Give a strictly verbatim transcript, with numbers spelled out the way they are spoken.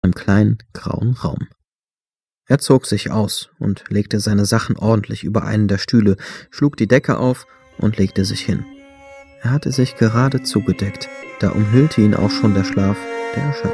einem kleinen, grauen Raum. Er zog sich aus und legte seine Sachen ordentlich über einen der Stühle, schlug die Decke auf und legte sich hin. Er hatte sich gerade zugedeckt, da umhüllte ihn auch schon der Schlaf der Erschöpfung.